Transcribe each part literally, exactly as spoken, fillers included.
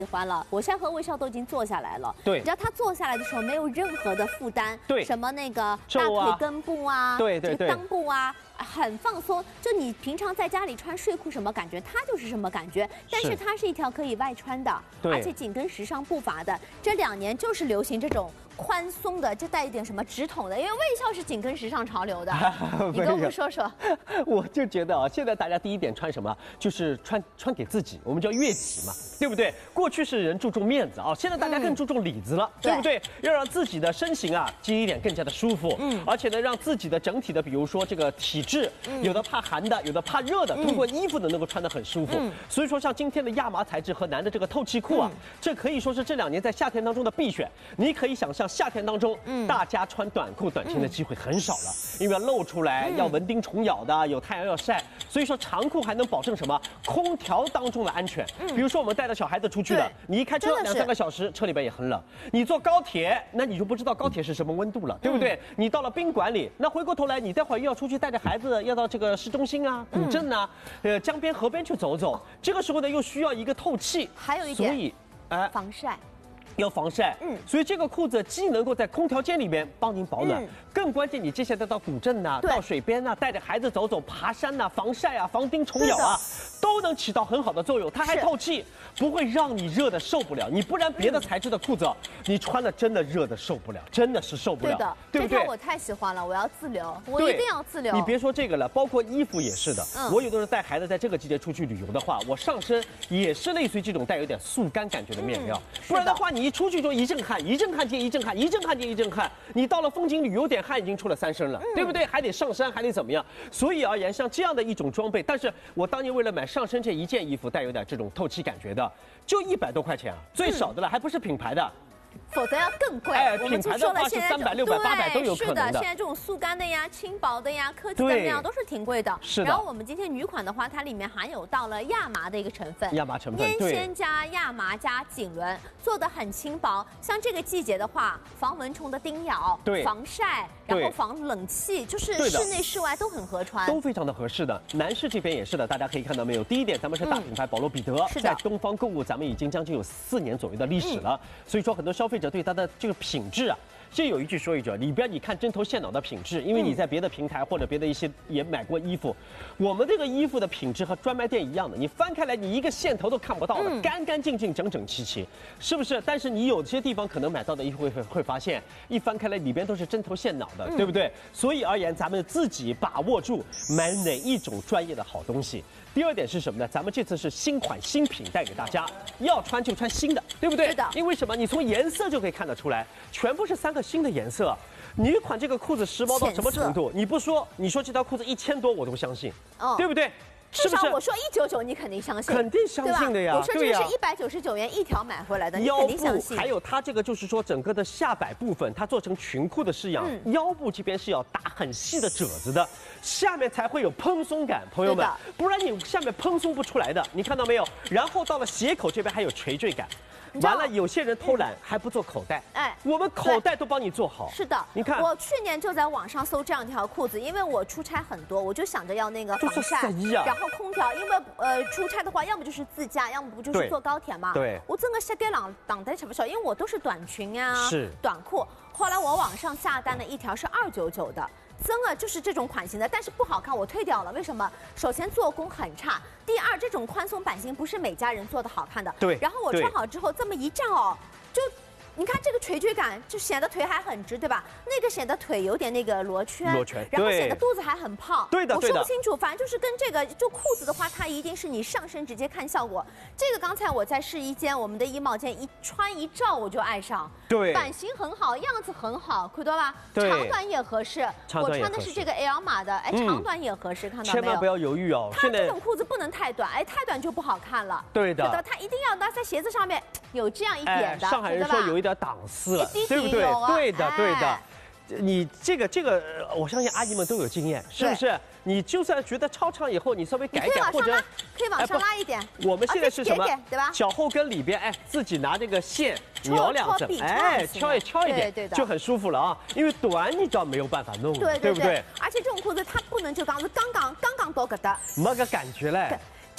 喜欢了，我现在和魏少都已经坐下来了。 对， 你知道他坐下来的时候没有任何的负担， 对， 什么那个大腿根部啊， 对对对， 裆部啊，很放松。就你平常在家里穿睡裤什么感觉，它就是什么感觉。但是它是一条可以外穿的，而且紧跟时尚步伐的。这两年就是流行这种宽松的，就带一点什么直筒的，因为魏少是紧跟时尚潮流的。你跟我们说说。 我就觉得啊，现在大家第一点穿什么，就是穿穿给自己，我们叫悦己嘛，对不对？过去是人注重面子啊，现在大家更注重里子了，嗯、对不对？要让自己的身形啊，接一点更加的舒服，嗯，而且呢，让自己的整体的，比如说这个体质，嗯、有的怕寒的，有的怕热的，通过衣服呢能够穿得很舒服。嗯、所以说，像今天的亚麻材质和男的这个透气裤啊，嗯、这可以说是这两年在夏天当中的必选。你可以想象，夏天当中，嗯，大家穿短裤、短裙的机会很少了，因为要露出来，要蚊叮虫咬的，有太阳要晒，所以说长裤还能保证什么？空调当中的安全。比如说我们带着小孩子出去的，你一开车两三个小时，车里边也很冷。你坐高铁，那你就不知道高铁是什么温度了，对不对？你到了宾馆里，那回过头来，你待会儿又要出去带着孩子，要到这个市中心啊、古镇啊、呃江边、河边去走走，这个时候呢又需要一个透气， 还有一点， 所以，哎， 防晒。 要防晒，嗯，所以这个裤子既能够在空调间里面帮您保暖，嗯、更关键，你接下来到古镇呐、啊，到水边呐、啊，带着孩子走走、爬山呐、啊，防晒啊，防叮虫咬啊，都能起到很好的作用。它还透气，不会让你热的受不了。你不然别的材质的裤子，嗯、你穿了真的热的受不了，真的是受不了。 对的， 对不对？ 这条我太喜欢了，我要自留，我一定要自留。 你别说这个了，包括衣服也是的。嗯、我有的时候带孩子在这个季节出去旅游的话，我上身也是类似于这种带有点速干感觉的面料，嗯、不然的话你一出去就一阵汗，一阵汗接一阵汗，一阵汗接一阵汗，你到了风景旅游点，汗已经出了三身了，嗯、对不对？还得上山，还得怎么样？所以而言，像这样的一种装备，但是我当年为了买上身这一件衣服，带有点这种透气感觉的，就一百多块钱啊，最少的了，还不是品牌的。 否则要更贵。 哎，品牌的话是三百、六百、八百都有可能的。 是的，现在这种速干的呀、轻薄的呀、科技的那样都是挺贵的。 是的。 然后我们今天女款的话，它里面含有到了亚麻的一个成分， 亚麻成分， 烟纤加亚麻加锦纶，做的很轻薄。像这个季节的话，防蚊虫的叮咬， 对， 防晒，然后防冷气，就是室内室外都很合穿， 都非常的合适的。男士这边也是的，大家可以看到没有？第一点，咱们是大品牌保罗彼得， 是的， 在东方购物，咱们已经将近有四年左右的历史了，所以说很多消费者对它的这个品质啊，这有一句说一句，里边你看针头线脑的品质，因为你在别的平台或者别的一些也买过衣服，我们这个衣服的品质和专卖店一样的，你翻开来你一个线头都看不到的，嗯、干干净净、整整齐齐，是不是？但是你有些地方可能买到的衣服会会发现，一翻开来里边都是针头线脑的，嗯、对不对？所以而言，咱们自己把握住买哪一种专业的好东西。第二点是什么呢？咱们这次是新款新品带给大家，要穿就穿新的，对不对？ 是的。 因为什么？你从颜色就可以看得出来，全部是三个新的颜色。女款这个裤子时髦到什么程度？你不说，你说这条裤子一千多我都相信，哦、对不对？ 至少我说一九九，你肯定相信， 肯定相信的呀。 我说这个是一百九十九元一条买回来的，你肯定相信。 还有它这个就是说整个的下摆部分，它做成裙裤的式样，嗯、腰部这边是要打很细的褶子的，下面才会有蓬松感，朋友们，不然你下面蓬松不出来的。你看到没有？然后到了鞋口这边还有垂坠感。完了，有些人偷懒还不做口袋，哎，我们口袋都帮你做好。 是的， 你看， 我去年就在网上搜这样一条裤子，因为我出差很多，我就想着要那个防晒，然后空调，因为呃出差的话，要么就是自驾，要么不就是坐高铁嘛。 对， 我整个膝盖浪挡得吃不消，因为我都是短裙啊， 是短裤。后来我网上下单了一条是二九九的。真的就是这种款型的，但是不好看，我退掉了。为什么？首先做工很差，第二这种宽松版型不是每家人做的好看的。 对。 然后我穿好之后这么一站哦，就你看这个垂坠感，就显得腿还很直，对吧？那个显得腿有点那个罗圈， 罗圈， 然后显得肚子还很胖。 对的， 我说不清楚，反正就是跟这个就裤子的话，它一定是你上身直接看效果。这个刚才我在试衣间，我们的衣帽间一穿一照我就爱上。 对， 版型很好，样子很好，看到吧？ 对， 长短也合适。我穿的是这个 L 码的，哎，长短也合适，看到没有？ 千万不要犹豫哦。 它这种裤子不能太短，哎，太短就不好看了。 对的， 它一定要搭在鞋子上面有这样一点的。 上海人说有一点档次了，对不对？对的，对的。你这个这个，我相信阿姨们都有经验，是不是？你就算觉得超长以后，你稍微改改或者可以往上拉一点。 我们现在是什么？ 对吧？ 脚后跟里边，哎，自己拿这个线描两针，哎，敲一敲一点，就很舒服了啊。因为短你知道没有办法弄，对不对？ 而且这种裤子它不能就刚刚刚刚刚到疙瘩， 没个感觉嘞。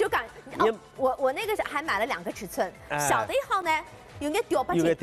就感哦，我我那个还买了两个尺寸，小的一号呢有点掉不进。